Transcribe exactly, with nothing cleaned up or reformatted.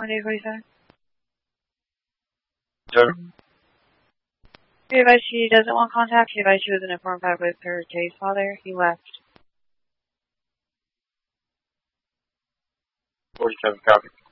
twenty-eight forty-seven. Sure. She advised she doesn't want contact. She advised she was in a four and five with her Jay's father. He left. forty-seven, copy.